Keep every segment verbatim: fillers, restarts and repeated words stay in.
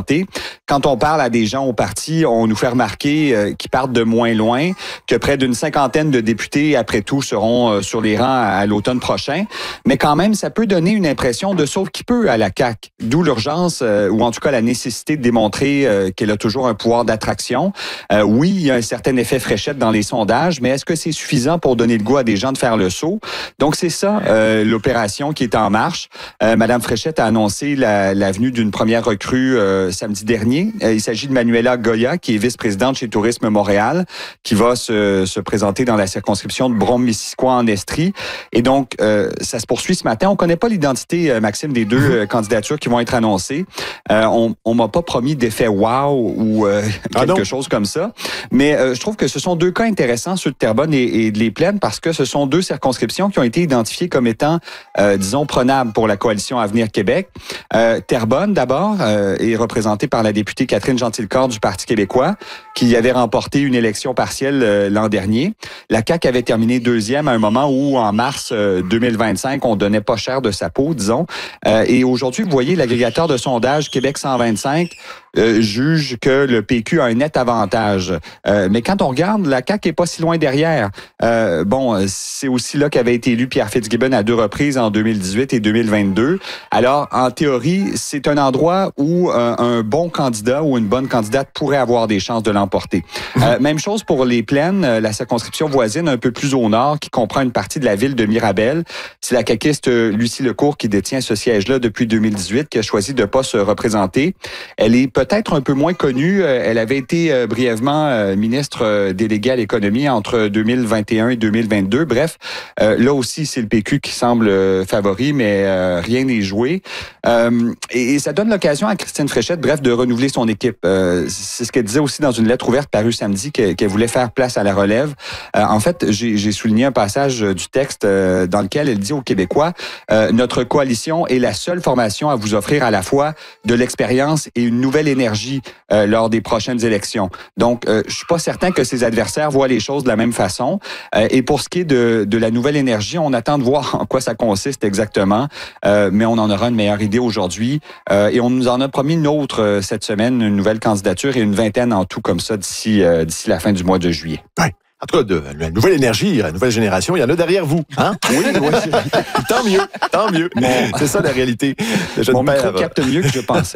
santé. Quand on parle à des gens au parti, on nous fait remarquer euh, qu'ils partent de moins loin, que près d'une cinquantaine de députés, après tout, seront euh, sur les rangs à, à l'automne prochain. Mais quand même, ça peut donner une impression de sauve qui peut à la C A Q. D'où l'urgence, euh, ou en tout cas la nécessité de démontrer euh, qu'elle a toujours un pouvoir d'attraction. Euh, oui, il y a un certain effet fréchette dans les sondages, mais est-ce que c'est suffisant pour donner le goût à des gens de faire le saut? Donc, c'est ça, euh, l'opération qui est en marche. Euh, Madame Fréchette a annoncé la, la venue d'une première recrue euh, samedi dernier. Euh, il s'agit de Manuela Goya, qui est vice-présidente chez Tourisme Montréal, qui va se, se présenter dans la circonscription de Brome-Missisquoi en Estrie. Et donc, euh, ça se poursuit ce matin. On connaît pas l'identité, euh, Maxime, des deux euh, candidatures qui vont être annoncées. Euh, on, on m'a pas promis d'effet wow ou euh, quelque ah chose comme ça. Mais euh, je trouve que ce sont deux cas intéressants, ceux de Terrebonne et, et de les Plaines, parce que ce sont deux circonscriptions qui ont été identifiées comme étant, euh, disons, prenables pour la coalition Avenir Québec. Euh, Terrebonne, d'abord, euh, est représentée par la députée Catherine Gentilcorps du Parti québécois, qui avait remporté une élection partielle euh, l'an dernier. La C A Q avait terminé deuxième à un moment où, en mars euh, deux mille vingt-cinq, on donnait pas cher de sa peau, disons. Euh, et aujourd'hui, vous voyez, l'agrégateur de sondage Québec cent vingt-cinq euh, juge que le P Q a un net avantage. Euh, mais quand on regarde, la C A Q est pas si loin derrière. Euh, bon, c'est aussi là qu'avait été élu Pierre Fitzgibbon à deux reprises en deux mille dix-huit et deux mille vingt-deux. Alors, en théorie, c'est un endroit où euh, un bon candidat ou une bonne candidate pourrait avoir des chances de l'emporter. Euh, même chose pour les Plaines, la circonscription voisine un peu plus au nord, qui comprend une partie de la ville de Mirabel. C'est la caquiste Lucie Lecourt qui détient ce siège-là depuis deux mille dix-huit, qui a choisi de pas se représenter. Elle est peut-être un peu moins connue. Elle avait été brièvement ministre déléguée à l'économie entre deux mille vingt et un et deux mille vingt-deux. Bref, euh, là aussi, c'est le P Q qui semble favori, mais euh, rien n'est joué. Euh, et, et ça donne l'occasion à Christine Fréchette, bref, de renouveler son équipe. Euh, c'est ce qu'elle disait aussi dans une lettre ouverte parue samedi, qu'elle, qu'elle voulait faire place à la relève. Euh, en fait, j'ai, j'ai souligné un passage du texte euh, dans lequel elle dit aux Québécois, euh, notre coalition est la seule formation à vous offrir à la fois de l'expérience et une nouvelle énergie euh, lors des prochaines élections. Donc, euh, je suis pas certain que ses adversaires voient les choses de la même façon. Euh, et pour ce qui est de, de la nouvelle énergie, on attend de voir en quoi ça consiste exactement, euh, mais on en aura une meilleure idée aujourd'hui. Euh, et on nous en a promis une autre euh, cette semaine, une nouvelle candidature et une vingtaine en tout comme ça d'ici, euh, d'ici la fin du mois de juillet. Ouais. En tout cas, de la nouvelle énergie, la nouvelle génération, il y en a derrière vous. Hein? Oui, oui. Tant mieux, tant mieux. Bon. C'est ça la réalité. Le Mon micro capte mieux que je pensais.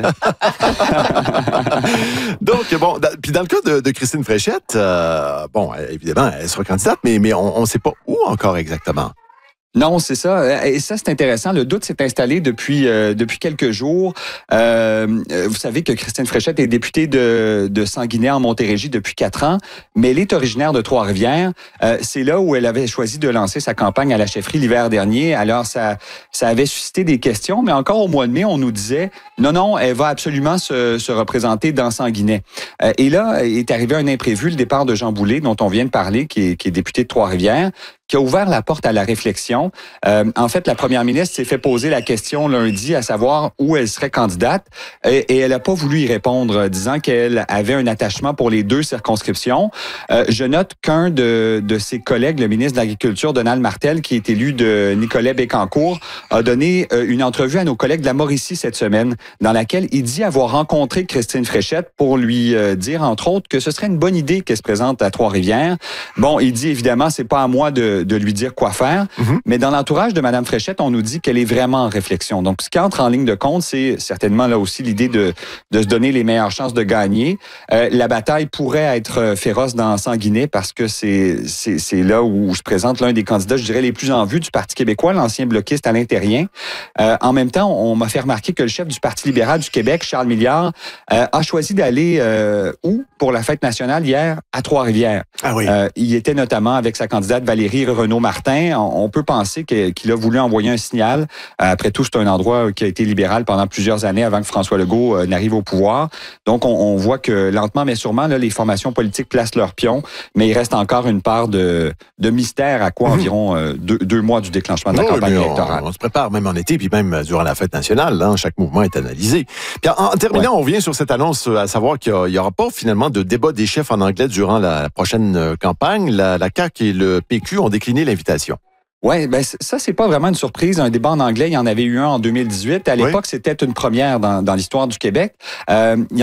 Donc, bon, dans, puis dans le cas de, de Christine Fréchette, euh, bon, évidemment, elle sera candidate, mais, mais on ne sait pas où encore exactement. Non, c'est ça. Et ça, c'est intéressant. Le doute s'est installé depuis euh, depuis quelques jours. Euh, vous savez que Christine Fréchette est députée de, de Sanguinet en Montérégie depuis quatre ans, mais elle est originaire de Trois-Rivières. Euh, c'est là où elle avait choisi de lancer sa campagne à la chefferie l'hiver dernier. Alors, ça ça avait suscité des questions, mais encore au mois de mai, on nous disait non, non, elle va absolument se, se représenter dans Sanguinet. Euh, et là, est arrivé un imprévu, le départ de Jean Boulet, dont on vient de parler, qui est, qui est député de Trois-Rivières, qui a ouvert la porte à la réflexion. Euh, en fait, la première ministre s'est fait poser la question lundi à savoir où elle serait candidate et, et elle n'a pas voulu y répondre, disant qu'elle avait un attachement pour les deux circonscriptions. Euh, je note qu'un de, de ses collègues, le ministre de l'Agriculture, Donald Martel, qui est élu de Nicolet-Bécancour, a donné euh, une entrevue à nos collègues de la Mauricie cette semaine, dans laquelle il dit avoir rencontré Christine Fréchette pour lui euh, dire, entre autres, que ce serait une bonne idée qu'elle se présente à Trois-Rivières. Bon, il dit évidemment, c'est pas à moi de de lui dire quoi faire. Mm-hmm. Mais dans l'entourage de Mme Fréchette, on nous dit qu'elle est vraiment en réflexion. Donc, ce qui entre en ligne de compte, c'est certainement là aussi l'idée de, de se donner les meilleures chances de gagner. Euh, la bataille pourrait être féroce dans Sanguinet parce que c'est, c'est, c'est là où se présente l'un des candidats, je dirais, les plus en vue du Parti québécois, l'ancien bloquiste Alain Terrien. Euh, en même temps, on m'a fait remarquer que le chef du Parti libéral du Québec, Charles Milliard, euh, a choisi d'aller euh, où pour la fête nationale hier? À Trois-Rivières. Ah oui. Euh, il était notamment avec sa candidate Valérie Renaud-Martin. On peut penser qu'il a voulu envoyer un signal. Après tout, c'est un endroit qui a été libéral pendant plusieurs années avant que François Legault n'arrive au pouvoir. Donc, on, on voit que lentement, mais sûrement, là, les formations politiques placent leurs pions, mais il reste encore une part de, de mystère à quoi mmh. environ euh, deux, deux mois du déclenchement de la oh, campagne électorale. On, on se prépare même en été, puis même durant la fête nationale. Hein, chaque mouvement est analysé. Puis en, en terminant, ouais. on revient sur cette annonce, à savoir qu'il n'y aura pas finalement de débat des chefs en anglais durant la, la prochaine campagne. La, la C A Q et le P Q ont décliné l'invitation. Oui, ben ça, c'est pas vraiment une surprise. Un débat en anglais, il y en avait eu un en deux mille dix-huit. À l'époque, oui. c'était une première dans, dans l'histoire du Québec. Euh,